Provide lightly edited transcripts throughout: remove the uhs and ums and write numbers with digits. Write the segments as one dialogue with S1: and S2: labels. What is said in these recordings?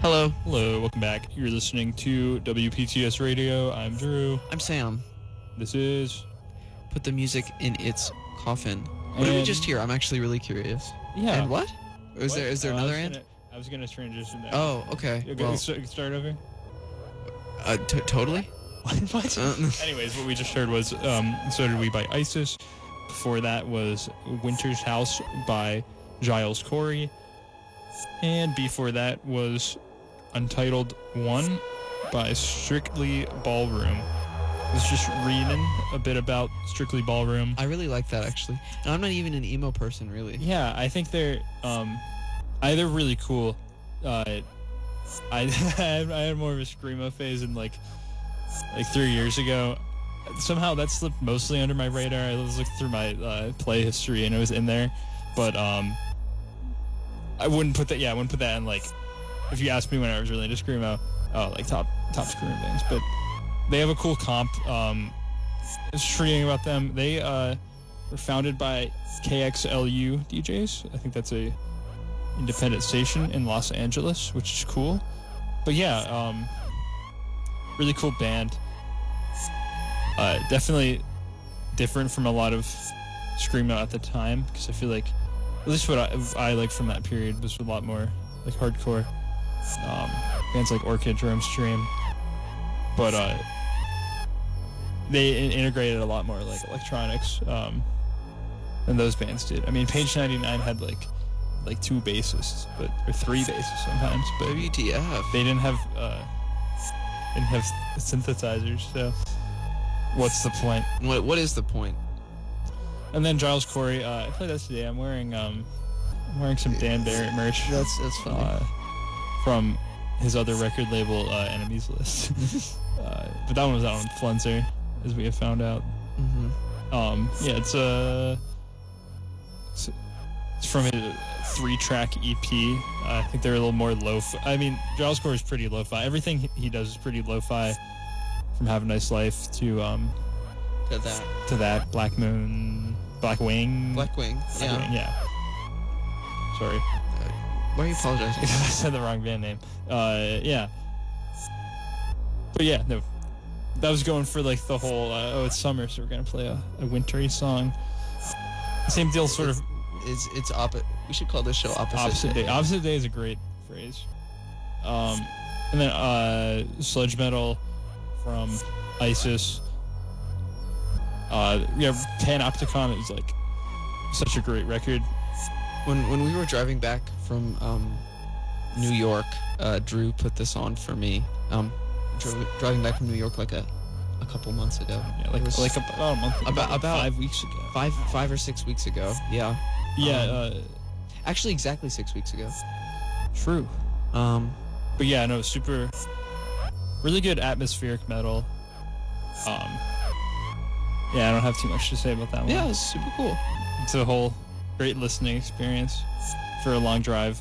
S1: Hello.
S2: Hello, welcome back. You're listening to WPTS Radio. I'm Drew.
S1: I'm Sam.
S2: This is...
S1: Put the music in its coffin. What did we just hear? I'm actually really curious.
S2: Yeah.
S1: And what? Is there another end?
S2: I was going to transition there.
S1: Oh, okay.
S2: Well, start over?
S1: Totally?
S2: What? Anyways, what we just heard was So Did We by ISIS. Before that was Winter's House by Giles Corey. And before that was Untitled 1 by Strictly Ballroom. I was just reading a bit about Strictly Ballroom.
S1: I really like that, actually. And I'm not even an emo person, really.
S2: Yeah, I think they're either really cool. I had more of a screamo phase in like 3 years ago. Somehow that slipped mostly under my radar. I was looking through my play history and it was in there, but I wouldn't put that in like, if you asked me when I was really into screamo, like top screamo bands. But they have a cool comp. Just reading about them. They were founded by KXLU DJs. I think that's a independent station in Los Angeles, which is cool. But yeah, really cool band. Definitely different from a lot of screamo at the time, because I feel like at least what I liked from that period was a lot more like hardcore. Bands like Orchid, Drum Stream, but they integrated a lot more like electronics than those bands did. I mean, Page 99 had like two bassists, or three bassists sometimes, but
S1: WTF.
S2: they didn't have synthesizers. So what's the point?
S1: What is the point?
S2: And then Giles Corey, I played that today. I'm wearing some Dan Barrett merch.
S1: That's funny.
S2: From his other record label, Enemies List. But that one was out on Flenser, as we have found out.
S1: Mm-hmm.
S2: Yeah, it's from his 3-track EP. I think they're a little more lo-fi. I mean, Giles Corey is pretty lo-fi. Everything he does is pretty lo-fi. From Have a Nice Life to that Black Moon, Blackwing.
S1: Blackwing. Yeah.
S2: Yeah. Sorry.
S1: Why are you apologizing?
S2: I said the wrong band name. Yeah. But yeah, no. That was going for like the whole, it's summer, so we're going to play a wintry song. Same deal, sort of.
S1: It's opposite. We should call this show Opposite Day.
S2: Opposite Day is a great phrase. And then sludge metal from ISIS. Panopticon is like such a great record.
S1: When we were driving back from New York, Drew put this on for me. Driving back from New York like a couple months ago.
S2: Yeah, like about a month.
S1: About
S2: 5 weeks ago.
S1: Five or 6 weeks ago. Yeah.
S2: Yeah.
S1: Actually, exactly 6 weeks ago.
S2: True. But yeah, no, super, really good atmospheric metal. Yeah, I don't have too much to say about that one.
S1: Yeah, it's super cool.
S2: It's a whole great listening experience for a long drive.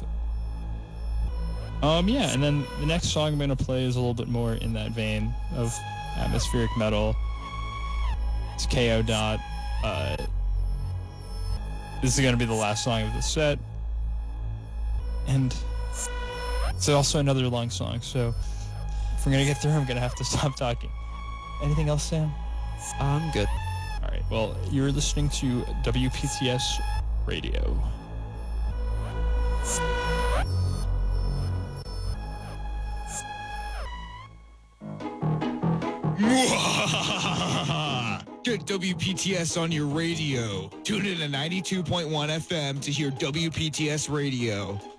S2: Yeah, and then the next song I'm gonna play is a little bit more in that vein of atmospheric metal. It's KO Dot. This is gonna be the last song of the set, and it's also another long song. So if we're gonna get through, I'm gonna have to stop talking. Anything else, Sam?
S1: I'm good.
S2: All right. Well, you're listening to WPTS Radio.
S3: Get WPTS on your radio. Tune in to 92.1 FM to hear WPTS Radio.